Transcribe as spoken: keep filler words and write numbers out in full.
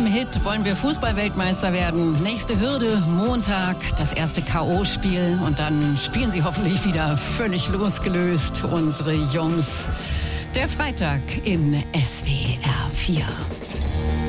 Hit wollen wir Fußball-Weltmeister werden. Nächste Hürde, Montag, das erste K O-Spiel. Und dann spielen sie hoffentlich wieder völlig losgelöst, unsere Jungs. Der Freitag in S W R vier.